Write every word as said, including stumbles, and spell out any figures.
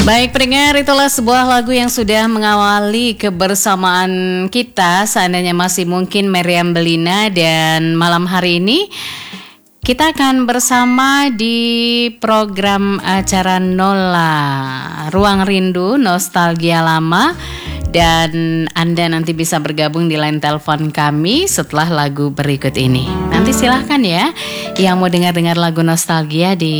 Baik pendengar, itulah sebuah lagu yang sudah mengawali kebersamaan kita. Seandainya masih mungkin Meriam Belina, dan malam hari ini kita akan bersama di program acara Nola Ruang Rindu Nostalgia Lama. Dan Anda nanti bisa bergabung di line telepon kami setelah lagu berikut ini. Nanti silahkan ya yang mau dengar-dengar lagu nostalgia di